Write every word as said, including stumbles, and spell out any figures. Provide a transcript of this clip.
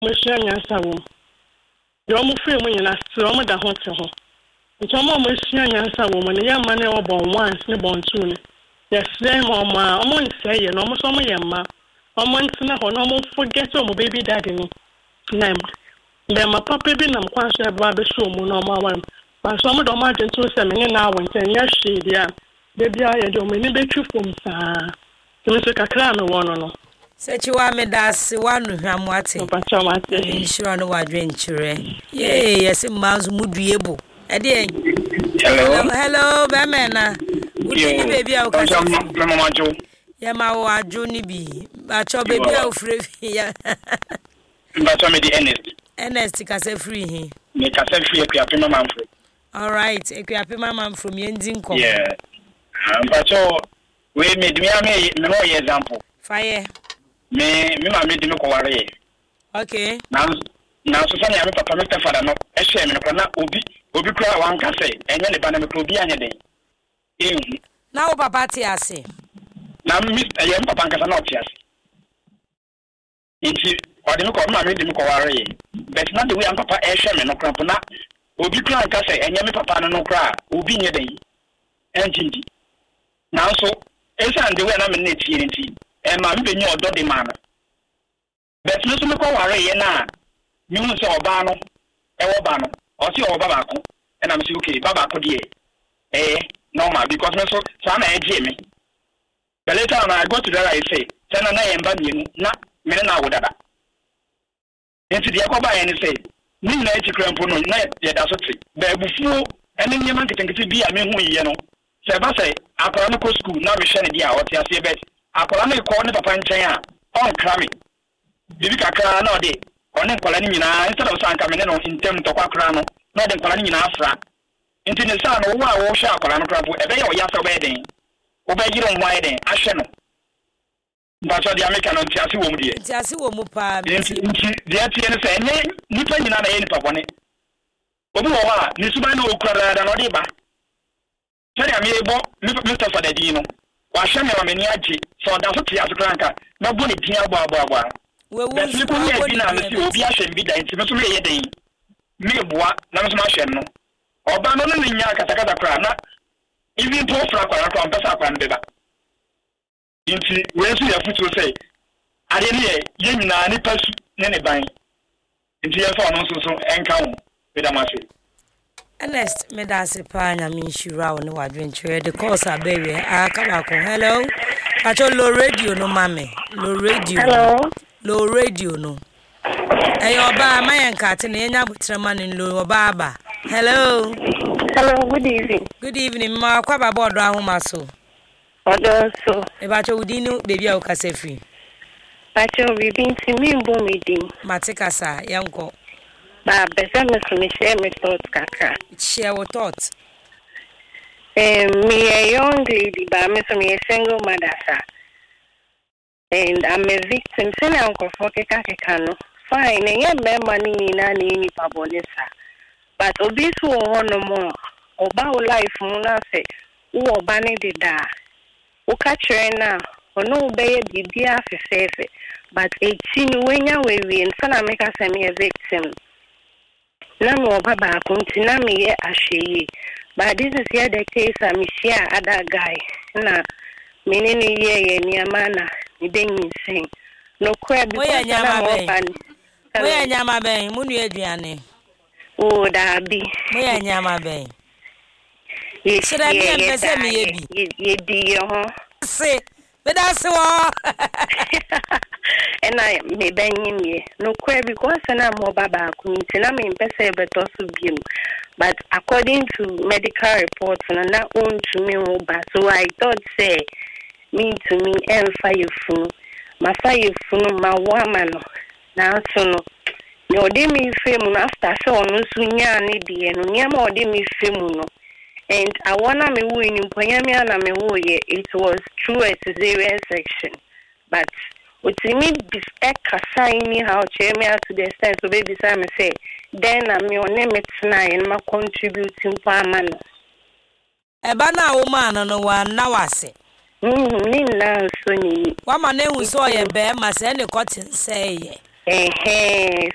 Monsieur Yansawo. Your free when you last from the hotel. It's almost Monsieur Yansawo when the young man are born once, no born soon. Yes, then, Mamma, I'm on say, and almost all my yamma. I'm on to know, almost forget my baby daddy. Name. Then my puppy been on quite a barber show, no more. But some of the margin to seven now and ten years, she, dear. Baby, I don't mean to you from Sir. Mister Cacrano, one or no. Such you are me that's one I'm watching. But I'm sure no adventure. Yea, yes, in Mouse would be able. Hello, hello, Bamana. Would you baby? I'll come, Mamma Joe. Yama, Johnny B. But your baby, I'll free here. But I'm the Ernest. Ernest, because I free. Make us free a Pima Manfred. All right, a Pima Man from Yenzinko. Yeah. But so we made me a no example. Fire. Me, me, my made no quarry. Okay. Now, now, Susan, I'm a papa, father, no, a shame, no, Obi, Obi, cry one cafe, and then the banana could be any day. Now, Papa, I say. Now, Miss, I am Papa, not yes. It's or the look of my made no quarry. But not the way I'm Papa, a shame, no crampona. Obi, cry cafe, and Yammy Papa, no cry, Obi, any day. And Gingy. Now, so, as I'm the way I'm in it, and my baby, your doddy man. But no sooner call worry now. You saw Bano, Ewabano, or see Obabaco, and I'm okay, Babaco dear. Eh, no, ma, because no so, some I Jimmy. The later on I go to there, I say, Send a name, but you not men now with that. Into the Akoba and say, Nina Crampono, night, yet that's a trick. There before, and then you man can be a mean, you know. Say, Akoramiko school, now we shall be out, yes, you bet. Akoramiko corner of Panchaya, on cramming. Did you cry no day? On the Colanina, instead of San Camino in terms of Quacrano, not the Colanina Afra. Into the sun, oh, I will shout Colano Crapo, a day or Yasa wedding. Obey you on wedding, Asheno. But the American on Chassis woman, dear. Chassis woman, the Atiana say, Nippon in any papa. Obuwa, Nisubano Crada and Odiba. Tell me about Mister Fadadino. Washami Meniachi, so that's what he has a cranker. No bunny tia baba. Well, we could have been on the Biash be the intimacy a day. Me bois, Namasmashano. Or Banon in Yakataka crana. Even poor Franco and Passa Beba. Inti, where's your foot will say? I didn't hear, Yemina, any person, any buying. Into your phone also and count with a massive. Ernest, me da se pa na me shura won wa adventure the course abewe akabako. Hello. Pacho low radio no mame. Low radio. Hello. Low radio no. Hey oba mayanka te na enya butrema ni low oba aba. Hello. Hello, good evening. Good evening. Ma kwa baba odo ahoma so. Odo so. E pacho udinu baby a ukase free. Pacho we been to me mbo meeting. Matikasa yanko. Ba besa me share my thoughts kaka. Share what thoughts? Um, me a young lady, but I'm a single mother, sir. And I'm a victim. Send uncle for kaka. Fine, and yeah, my money in any pabonessa. But obese will no more. Oba life, Mona say, who banny did that. Who catch her now, or no baby, dear, safe. But eighteen when you're away, and son, I make us a victim. Namo Baba continue me ashe. But this is here the case I me share other guy. Na meaning ye ye mana ni den sing. No kwa because na mo ban. Moya nyama ben munu aduane. Oh da bi. Moya nyama ben. Ye should I be empese me ye bi. Ye di ho. Se but that's all. And I may bang him ye. No queer because I'm more baba community. I mean, best but also him. But according to medical reports, and not own to me, but so I thought say, me to me, and fire funu. My fire funu, my woman. Now, so no. No, they me fame after so no sunya ni di, and no more they me fame. And I wanna me win in Poyamia and me woye. It was true as a cesarean section. But what you mean this extra how chair me out to the extent so baby Sam say, then I'm your name it's nine and my contributing per man. A banana woman no one now I say. Hm, now so ni. What my name was so a bear must any cotton say. Eh,